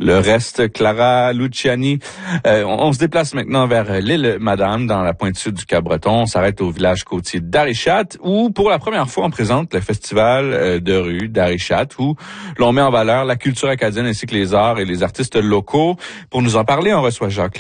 le reste. Clara Luciani. On se déplace maintenant vers l'île Madame, dans la pointe sud du Cap-Breton. On s'arrête au village côtier d'Arichat, où pour la première fois on présente le festival de rue d'Arichat, où l'on met en valeur la culture acadienne ainsi que les arts et les artistes locaux. Pour nous en parler, on reçoit Jacques